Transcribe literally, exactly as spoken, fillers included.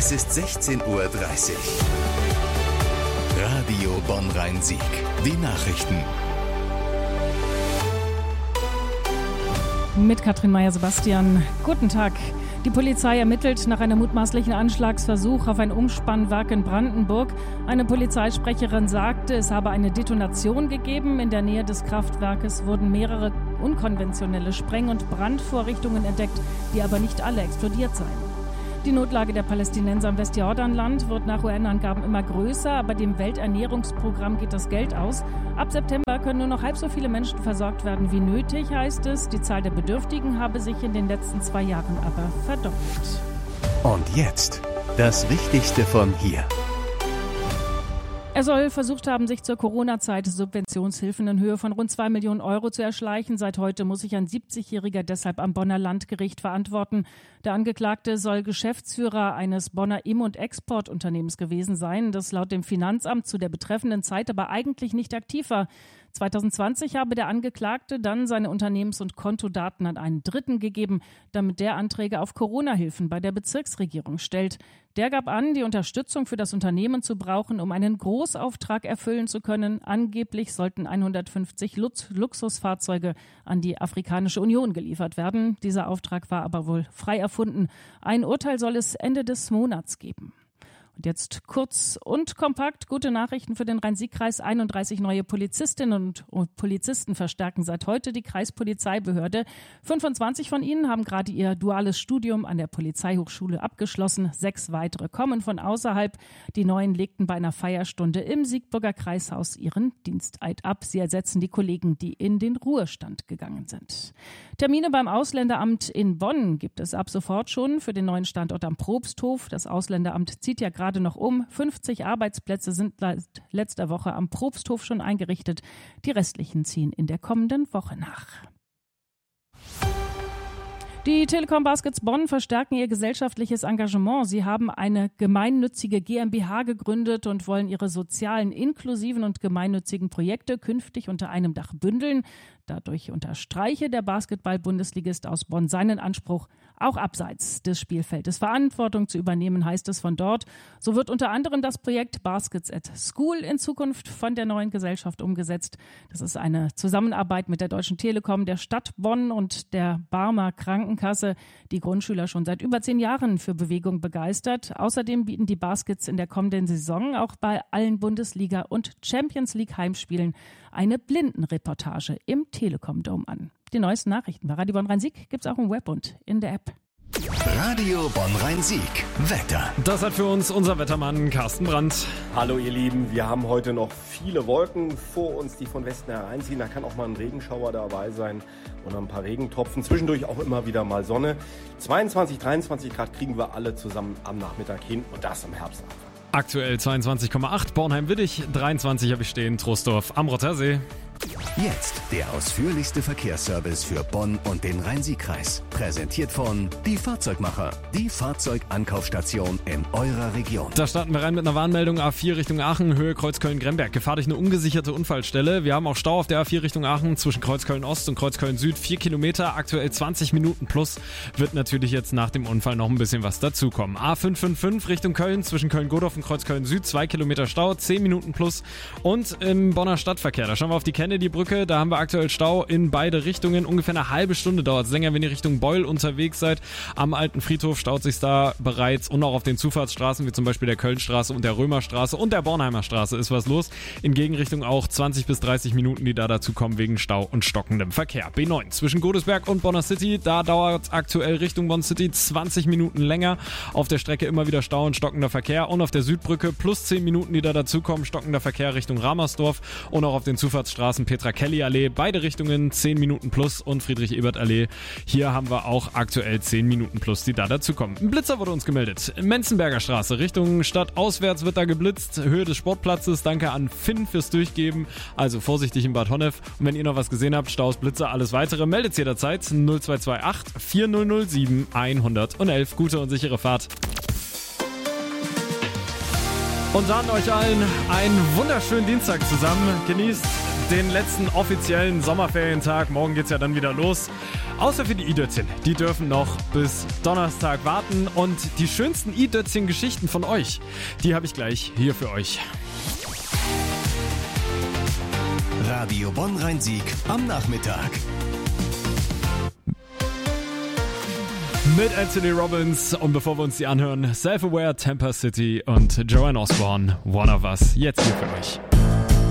Es ist sechzehn Uhr dreißig. Radio Bonn-Rhein-Sieg. Die Nachrichten. Mit Katrin Meyer-Sebastian. Guten Tag. Die Polizei ermittelt nach einem mutmaßlichen Anschlagsversuch auf ein Umspannwerk in Brandenburg. Eine Polizeisprecherin sagte, es habe eine Detonation gegeben. In der Nähe des Kraftwerkes wurden mehrere unkonventionelle Spreng- und Brandvorrichtungen entdeckt, die aber nicht alle explodiert seien. Die Notlage der Palästinenser im Westjordanland wird nach U N-Angaben immer größer, aber dem Welternährungsprogramm geht das Geld aus. Ab September können nur noch halb so viele Menschen versorgt werden wie nötig, heißt es. Die Zahl der Bedürftigen habe sich in den letzten zwei Jahren aber verdoppelt. Und jetzt das Wichtigste von hier. Er soll versucht haben, sich zur Corona-Zeit Subventionshilfen in Höhe von rund zwei Millionen Euro zu erschleichen. Seit heute muss sich ein siebzigjähriger deshalb am Bonner Landgericht verantworten. Der Angeklagte soll Geschäftsführer eines Bonner Im- und Exportunternehmens gewesen sein, das laut dem Finanzamt zu der betreffenden Zeit aber eigentlich nicht aktiv war. zwanzig zwanzig habe der Angeklagte dann seine Unternehmens- und Kontodaten an einen Dritten gegeben, damit der Anträge auf Corona-Hilfen bei der Bezirksregierung stellt. Der gab an, die Unterstützung für das Unternehmen zu brauchen, um einen Großauftrag erfüllen zu können. Angeblich sollten hundertfünfzig Lux- Luxusfahrzeuge an die Afrikanische Union geliefert werden. Dieser Auftrag war aber wohl frei erfunden. Ein Urteil soll es Ende des Monats geben. Und jetzt kurz und kompakt gute Nachrichten für den Rhein-Sieg-Kreis. einunddreißig neue Polizistinnen und Polizisten verstärken seit heute die Kreispolizeibehörde. fünfundzwanzig von ihnen haben gerade ihr duales Studium an der Polizeihochschule abgeschlossen. Sechs weitere kommen von außerhalb. Die Neuen legten bei einer Feierstunde im Siegburger Kreishaus ihren Diensteid ab. Sie ersetzen die Kollegen, die in den Ruhestand gegangen sind. Termine beim Ausländeramt in Bonn gibt es ab sofort schon für den neuen Standort am Probsthof. Das Ausländeramt zieht ja gerade noch um. fünfzig Arbeitsplätze sind seit letzter Woche am Probsthof schon eingerichtet. Die restlichen ziehen in der kommenden Woche nach. Die Telekom Baskets Bonn verstärken ihr gesellschaftliches Engagement. Sie haben eine gemeinnützige GmbH gegründet und wollen ihre sozialen, inklusiven und gemeinnützigen Projekte künftig unter einem Dach bündeln. Dadurch unterstreiche der Basketball-Bundesligist aus Bonn seinen Anspruch, auch abseits des Spielfeldes Verantwortung zu übernehmen, heißt es von dort. So wird unter anderem das Projekt Baskets at School in Zukunft von der neuen Gesellschaft umgesetzt. Das ist eine Zusammenarbeit mit der Deutschen Telekom, der Stadt Bonn und der Barmer Krankenkasse, die Grundschüler schon seit über zehn Jahren für Bewegung begeistert. Außerdem bieten die Baskets in der kommenden Saison auch bei allen Bundesliga- und Champions League Heimspielen eine Blindenreportage im Telekom Dome an. Die neuesten Nachrichten bei Radio Bonn-Rhein-Sieg gibt es auch im Web und in der App. Radio Bonn-Rhein-Sieg. Wetter. Das hat für uns unser Wettermann Carsten Brandt. Hallo ihr Lieben, wir haben heute noch viele Wolken vor uns, die von Westen hereinziehen. Da kann auch mal ein Regenschauer dabei sein und ein paar Regentropfen. Zwischendurch auch immer wieder mal Sonne. zweiundzwanzig, dreiundzwanzig Grad kriegen wir alle zusammen am Nachmittag hin und das im Herbstanfang. Aktuell zweiundzwanzig Komma acht, Bornheim-Widdig, dreiundzwanzig habe ich stehen, Troisdorf am Rottersee. Jetzt der ausführlichste Verkehrsservice für Bonn und den Rhein-Sieg-Kreis. Präsentiert von Die Fahrzeugmacher, die Fahrzeugankaufstation in eurer Region. Da starten wir rein mit einer Warnmeldung A vier Richtung Aachen, Höhe Kreuzköln-Gremberg. Gefahr durch eine ungesicherte Unfallstelle. Wir haben auch Stau auf der A vier Richtung Aachen zwischen Kreuzköln-Ost und Kreuzköln-Süd. Vier Kilometer, aktuell zwanzig Minuten plus. Wird natürlich jetzt nach dem Unfall noch ein bisschen was dazukommen. A fünf fünf fünf Richtung Köln zwischen Köln-Godorf und Kreuzköln-Süd. Zwei Kilometer Stau, zehn Minuten plus. Und im Bonner Stadtverkehr, da schauen wir auf die Kennedy-Brücke. Da haben wir aktuell Stau in beide Richtungen. Ungefähr eine halbe Stunde dauert es länger, wenn ihr Richtung Beul unterwegs seid. Am Alten Friedhof staut sich da bereits und auch auf den Zufahrtsstraßen, wie zum Beispiel der Kölnstraße und der Römerstraße und der Bornheimer Straße ist was los. In Gegenrichtung auch zwanzig bis dreißig Minuten, die da dazu kommen wegen Stau und stockendem Verkehr. B neun zwischen Godesberg und Bonner City, da dauert es aktuell Richtung Bonn City zwanzig Minuten länger. Auf der Strecke immer wieder Stau und stockender Verkehr und auf der Südbrücke plus zehn Minuten, die da dazukommen, stockender Verkehr Richtung Ramersdorf und auch auf den Zufahrtsstraßen Petra-Kelly-Allee, beide Richtungen zehn Minuten plus und Friedrich-Ebert-Allee. Hier haben wir auch aktuell zehn Minuten plus, die da dazukommen. Ein Blitzer wurde uns gemeldet. Menzenberger Straße, Richtung Stadt auswärts wird da geblitzt. Höhe des Sportplatzes, danke an Finn fürs Durchgeben. Also vorsichtig in Bad Honnef. Und wenn ihr noch was gesehen habt, Staus, Blitzer, alles weitere, meldet jederzeit null zwei zwei acht vier null null sieben eins null eins. Gute und sichere Fahrt. Und dann euch allen einen wunderschönen Dienstag zusammen. Genießt den letzten offiziellen Sommerferientag. Morgen geht's ja dann wieder los. Außer für die i-Dötzchen. Die dürfen noch bis Donnerstag warten. Und die schönsten i-Dötzchen-Geschichten von euch, die habe ich gleich hier für euch. Radio Bonn-Rhein-Sieg am Nachmittag. Mit Anthony Robbins und bevor wir uns die anhören, Self-Aware, Tampa City und Joanne Osborne, One of Us, jetzt hier für euch.